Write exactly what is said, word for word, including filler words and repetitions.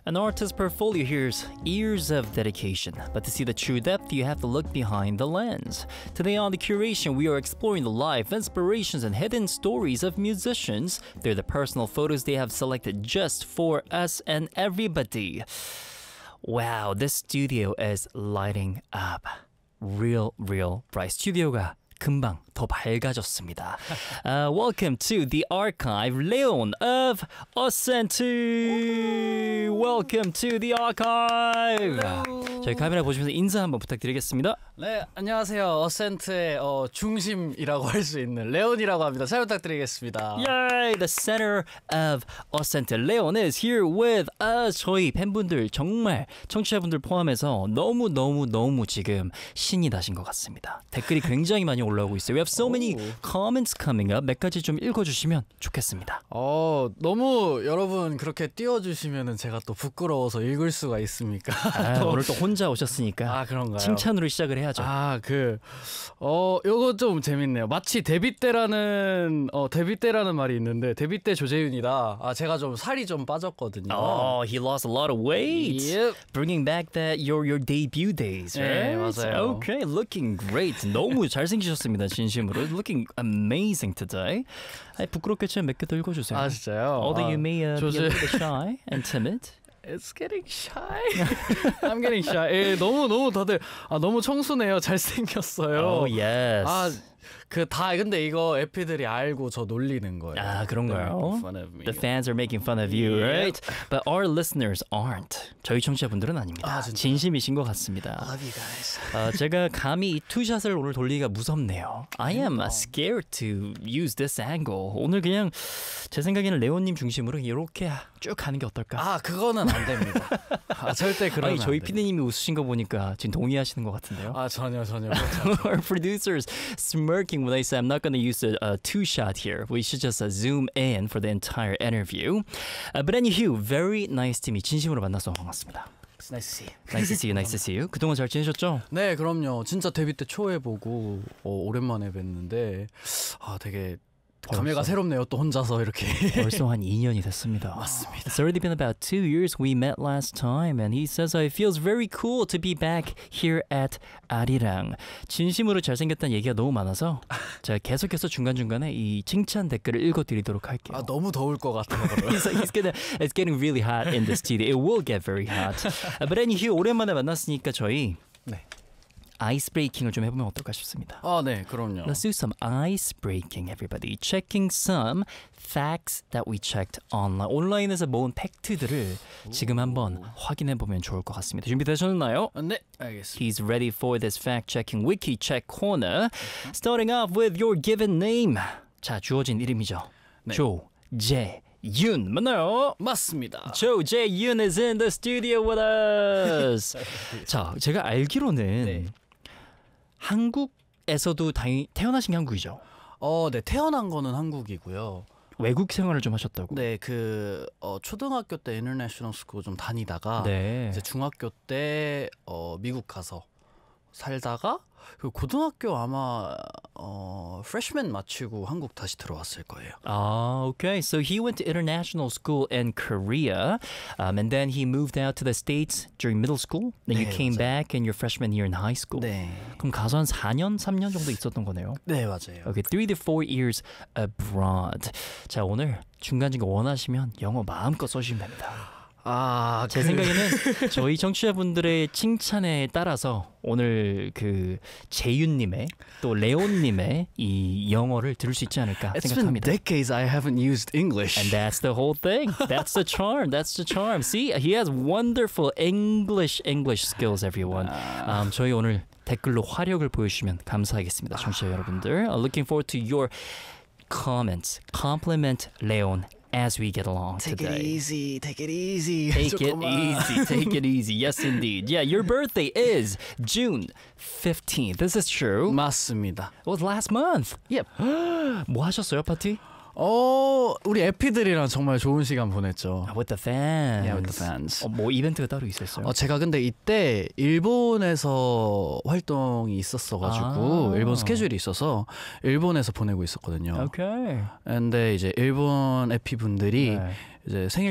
An artist's portfolio here's years of dedication, but to see the true depth, you have to look behind the lens. Today on The Curation, we are exploring the life, inspirations, and hidden stories of musicians through the personal photos they have selected just for us and everybody. Wow, this studio is lighting up. Real, real bright. 스튜디오가 금방 더 밝아졌습니다. Uh, welcome to the archive, Leon of Ascent. Welcome to the archive. Hello. 저희 카메라 보시면서 인사 한번 부탁드리겠습니다. 네, 안녕하세요. 어센트의 어, 중심이라고 할 수 있는 레온이라고 합니다. 잘 부탁드리겠습니다. Yay! The center of Ascent. Leon is here with us. 저희 팬분들 정말 청취자분들 포함해서 너무 너무 너무 지금 신이 나신 것 같습니다. 댓글이 굉장히 많이 올라오고 있어요. We have so many comments coming up. 몇 가지 좀 읽어주시면 좋겠습니다. 어, 너무 여러분 그렇게 띄워주시면은 제가 또 부끄러워서 읽을 수가 있습니까? 아, 오늘 또 혼자 오셨으니까 아, 그런가요? 칭찬으로 시작을 해야죠. 아, 그, 어, 요거 좀 재밌네요. 마치 데뷔 때라는, 어, 데뷔 때라는 말이 있는데, 데뷔 때 조재윤이다. 아, 제가 좀 살이 좀 빠졌거든요. Oh, he lost a lot of weight. Yep. Bringing back that your your debut days, right? 네, 맞아요. Okay, looking great. 너무 잘생기셨습니다, 진심으로. Looking amazing today. 아니, 부끄럽게 좀 몇 개 더 읽어주세요. 아, 진짜요? Although you may uh, 조재... be a little bit shy and timid. It's getting shy. I'm getting shy. 예, 너무 너무 다들 아 너무 청순해요. 잘생겼어요. Oh yes. 아, 그 다 근데 이거 에피들이 알고 저 놀리는 거예요. 아, 그런가요? Fun of me. The fans are making fun of you, right? But our listeners aren't. 저희 청취자분들은 아닙니다. 아, 진짜요? 진심이신 것 같습니다. I love you guys. 어, 제가 감히 이 투샷을 오늘 돌리기가 무섭네요. I am scared to use this angle. 오늘 그냥 제 생각에는 레온님 중심으로 이렇게 쭉 가는 게 어떨까? 아, 그거는 안 됩니다. 아, 절대 그러면 아니, 저희 안 돼요. 피디님이 웃으신 거 보니까 지금 동의하시는 것 같은데요. 아, 전혀 전혀. Our producers smirking when I say I'm not going to use a, a two-shot here. We should just uh, zoom in for the entire interview. Uh, but anywho, very nice to meet. 진심으로 만나서 반갑습니다. It's nice to see you. Nice to see you, nice to see you. 그동안 잘 지내셨죠? 네, 그럼요. 진짜 데뷔 때 초에 보고 어, 오랜만에 뵀는데 아, 되게 감회가 벌써. 새롭네요. 또 혼자서 이렇게. 벌써 한 이 년이 됐습니다. 맞습니다. It's already been about two years. We met last time, and he says it feels very cool to be back here at 아리랑. 진심으로 잘생겼다는 얘기가 너무 많아서 제가 계속해서 중간중간에 이 칭찬 댓글을 읽어드리도록 할게요. 아, 너무 더울 것 같아요. he's, he's gonna, it's getting really hot in the studio. It will get very hot. Uh, but anywho, 오랜만에 만났으니까 저희 네. 아이스 브레이킹을 좀 해보면 어떨까 싶습니다. 아, 네, 그럼요. Let's do some ice breaking, everybody. Checking some facts that we checked online. 온라인에서 모은 팩트들을 지금 한번 확인해 보면 좋을 것 같습니다. 준비되셨나요? 아, 네, 알겠습니다. He's ready for this fact-checking wiki check corner. Starting off with your given name. 자, 주어진 이름이죠. 네. 조재윤 맞나요? 맞습니다. 조재윤 is in the studio with us. 자, 제가 알기로는 네. 한국에서도 당연히 태어나신 게 한국이죠. 어, 네, 태어난 거는 한국이고요. 외국 생활을 좀 하셨다고. 네, 그 어, 초등학교 때 인터내셔널 스쿨 좀 다니다가 네. 이제 중학교 때 어, 미국 가서 살다가 그 고등학교 아마 어, freshman 마치고 한국 다시 들어왔을 거예요. Ah, okay. So he went to international school in Korea, um, and then he moved out to the States during middle school. Then you 네, came 맞아요. back in your freshman year in high school. 네. 그럼 가서 한 사 년, 삼 년 정도 있었던 거네요. 네, 맞아요. Okay, three to four years abroad. 자, 오늘 중간중간 원하시면 영어 마음껏 써주시면 됩니다. 아, 제 그... 생각에는 저희 청취자분들의 칭찬에 따라서 오늘 그 재윤님의 또 레온님의 이 영어를 들을 수 있지 않을까 It's 생각합니다. been decades I haven't used English. And that's the whole thing. That's the charm. That's the charm. See, he has wonderful English English skills, everyone. Um, 저희 오늘 댓글로 화력을 보여주시면 감사하겠습니다, 청취자 여러분들. Uh, looking forward to your comments. Compliment Leon as we get along Take today. it easy, take it easy. Take it 조금만. easy. Take it easy. Yes, indeed. Yeah, your birthday is June fifteenth. This is true. 맞습니다. It was last month. Yep. 뭐 하셨어요, 파티? 어, 우리 에피들이랑 정말 좋은 시간 보냈죠. With the fans. Yeah, with the fans. 어, 뭐 이벤트가 따로 있었어요? 어, 제가 근데 이때 일본에서 활동이 있었어가지고 아. 일본 스케줄이 있어서 일본에서 보내고 있었거든요. Okay. 근데 이제 일본 에피 분들이 네. 이제 생일